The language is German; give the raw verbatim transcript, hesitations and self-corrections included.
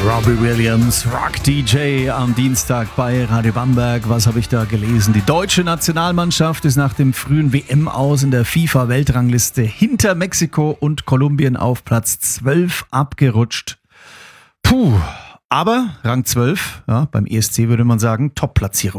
Robbie Williams, Rock D J am Dienstag bei Radio Bamberg. Was habe ich da gelesen? Die deutsche Nationalmannschaft ist nach dem frühen W M-Aus in der FIFA-Weltrangliste hinter Mexiko und Kolumbien auf Platz zwölf abgerutscht. Puh, aber Rang zwölf, ja, beim E S C würde man sagen, Top-Platzierung.